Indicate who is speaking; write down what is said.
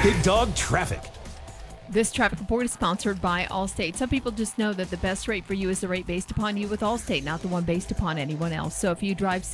Speaker 1: Big Dog Traffic.
Speaker 2: This traffic report is sponsored by Allstate. Some people just know that the best rate for you is the rate based upon you with Allstate, not the one based upon anyone else. So if you drive